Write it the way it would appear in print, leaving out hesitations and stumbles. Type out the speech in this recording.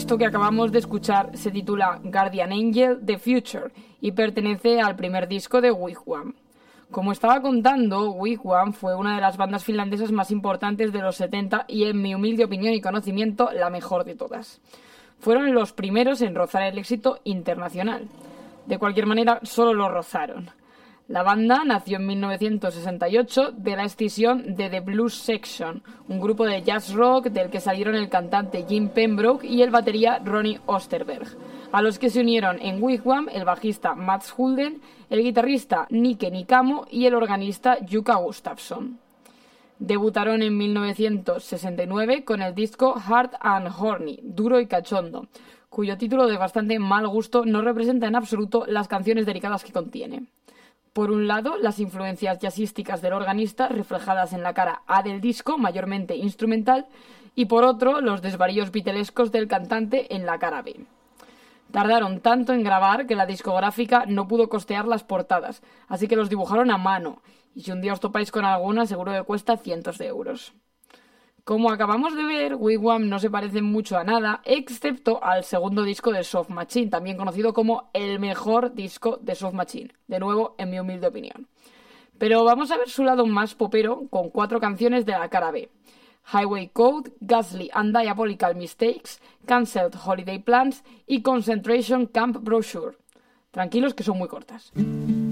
Esto que acabamos de escuchar se titula Guardian Angel: The Future y pertenece al primer disco de Wigwam. Como estaba contando, Wigwam fue una de las bandas finlandesas más importantes de los 70 y, en mi humilde opinión y conocimiento, la mejor de todas. Fueron los primeros en rozar el éxito internacional. De cualquier manera, solo lo rozaron. La banda nació en 1968 de la escisión de The Blues Section, un grupo de jazz rock del que salieron el cantante Jim Pembroke y el batería Ronnie Osterberg, a los que se unieron en Wigwam el bajista Mats Hulden, el guitarrista Nike Nikamo y el organista Jukka Gustafsson. Debutaron en 1969 con el disco Hard and Horny, duro y cachondo, cuyo título de bastante mal gusto no representa en absoluto las canciones delicadas que contiene. Por un lado, las influencias jazzísticas del organista reflejadas en la cara A del disco, mayormente instrumental, y por otro, los desvaríos beatlescos del cantante en la cara B. Tardaron tanto en grabar que la discográfica no pudo costear las portadas, así que los dibujaron a mano, y si un día os topáis con alguna, seguro que cuesta cientos de euros. Como acabamos de ver, Wigwam no se parece mucho a nada, excepto al segundo disco de Soft Machine, también conocido como el mejor disco de Soft Machine, de nuevo, en mi humilde opinión. Pero vamos a ver su lado más popero, con 4 canciones de la cara B: Highway Code, Ghastly and Diabolical Mistakes, Cancelled Holiday Plans y Concentration Camp Brochure. Tranquilos, que son muy cortas.